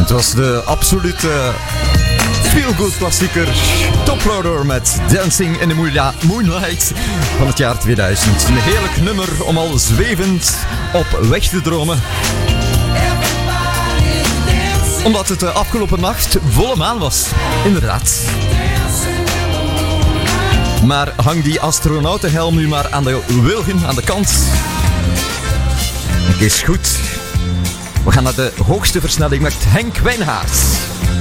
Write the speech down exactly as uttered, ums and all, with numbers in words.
Het was de absolute feel-good klassieker Toploader met Dancing in the Moonlight van het jaar tweeduizend. Een heerlijk nummer om al zwevend op weg te dromen. Omdat het de afgelopen nacht volle maan was. Inderdaad. Maar hang die astronautenhelm nu maar aan de wilgen, aan de kant. Het is goed. We gaan naar de hoogste versnelling met Henk Wijnhaars.